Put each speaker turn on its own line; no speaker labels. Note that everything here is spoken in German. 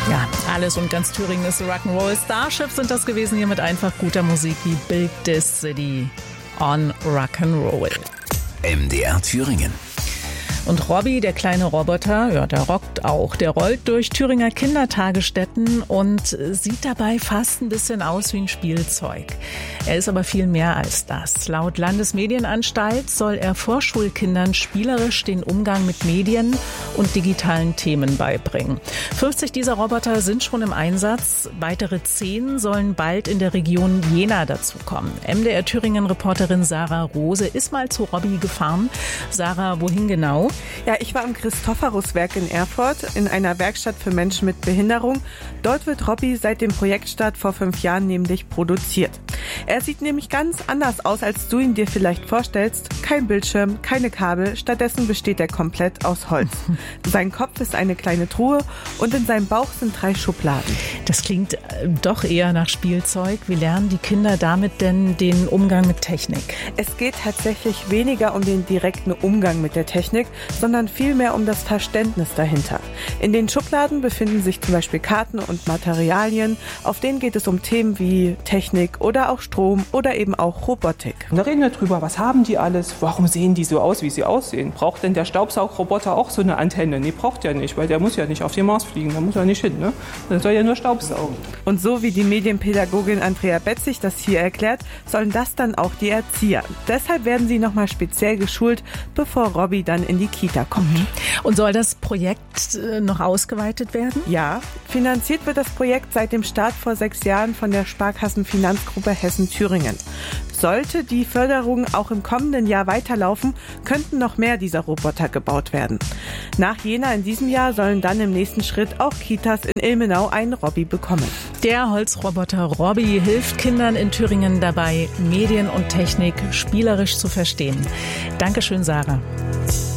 Ja, alles und ganz Thüringen ist Rock'n'Roll. Starship sind das gewesen hier mit einfach guter Musik wie Build This City on Rock'n'Roll.
MDR Thüringen.
Und Robby, der kleine Roboter, ja, der rockt auch. Der rollt durch Thüringer Kindertagesstätten und sieht dabei fast ein bisschen aus wie ein Spielzeug. Er ist aber viel mehr als das. Laut Landesmedienanstalt soll er Vorschulkindern spielerisch den Umgang mit Medien und digitalen Themen beibringen. 50 dieser Roboter sind schon im Einsatz. Weitere 10 sollen bald in der Region Jena dazukommen. MDR Thüringen-Reporterin Sarah Rose ist mal zu Robby gefahren. Sarah, wohin genau?
Ja, ich war im Christophoruswerk in Erfurt in einer Werkstatt für Menschen mit Behinderung. Dort wird Robby seit dem Projektstart vor 5 Jahren nämlich produziert. Er sieht nämlich ganz anders aus, als du ihn dir vielleicht vorstellst. Kein Bildschirm, keine Kabel, stattdessen besteht er komplett aus Holz. Sein Kopf ist eine kleine Truhe und in seinem Bauch sind 3 Schubladen.
Das klingt doch eher nach Spielzeug. Wie lernen die Kinder damit denn den Umgang mit Technik?
Es geht tatsächlich weniger um den direkten Umgang mit der Technik, sondern vielmehr um das Verständnis dahinter. In den Schubladen befinden sich zum Beispiel Karten und Materialien, auf denen geht es um Themen wie Technik oder auch Strom oder eben auch Robotik.
Und da reden wir drüber, was haben die alles, warum sehen die so aus, wie sie aussehen? Braucht denn der Staubsaugroboter auch so eine Antenne? Nee, braucht er nicht, weil der muss ja nicht auf den Mars fliegen, da muss er nicht hin, ne? Der soll ja nur Staubsaugen.
Und so wie die Medienpädagogin Andrea Betzig das hier erklärt, sollen das dann auch die Erzieher. Deshalb werden sie nochmal speziell geschult, bevor Robby dann in die Kita kommt.
Und soll das Projekt noch ausgeweitet werden?
Ja, finanziert wird das Projekt seit dem Start vor 6 Jahren von der Sparkassenfinanzgruppe Hessen-Thüringen. Sollte die Förderung auch im kommenden Jahr weiterlaufen, könnten noch mehr dieser Roboter gebaut werden. Nach Jena in diesem Jahr sollen dann im nächsten Schritt auch Kitas in Ilmenau einen Robby bekommen.
Der Holzroboter Robby hilft Kindern in Thüringen dabei, Medien und Technik spielerisch zu verstehen. Dankeschön, Sarah.